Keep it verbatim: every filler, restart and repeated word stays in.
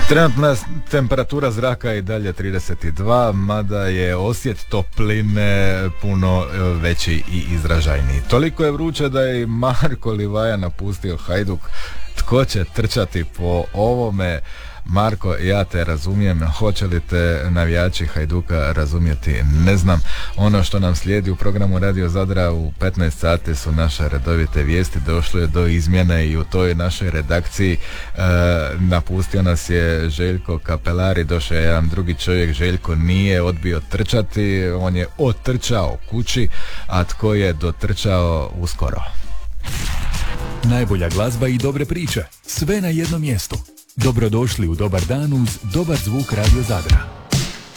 Trenutna temperatura zraka je i dalje trideset dva, mada je osjet topline puno veći i izražajniji. Toliko je vruće da je Marko Livaja napustio Hajduk. Tko će trčati po ovome? Marko, ja te razumijem, hoće li te navijači Hajduka razumjeti, ne znam. Ono što nam slijedi u programu Radio Zadra u petnaest sati su naše redovite vijesti. Došlo je do izmjene i u toj našoj redakciji. E, napustio nas je Željko Kapelari, došao je jedan drugi čovjek. Željko nije odbio trčati, on je otrčao kući, a tko je dotrčao uskoro. Najbolja glazba i dobre priče, sve na jednom mjestu. Dobrodošli u Dobar dan uz Dobar zvuk Radio Zadra.